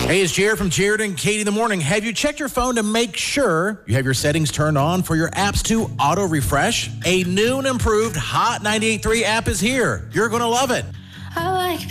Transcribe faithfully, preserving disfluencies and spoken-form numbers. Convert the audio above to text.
Hey, it's Jared from Jared and Katie in the Morning. Have you checked your phone to make sure you have your settings turned on for your apps to auto-refresh? A new and improved Hot ninety-eight point three app is here. You're going to love it. I like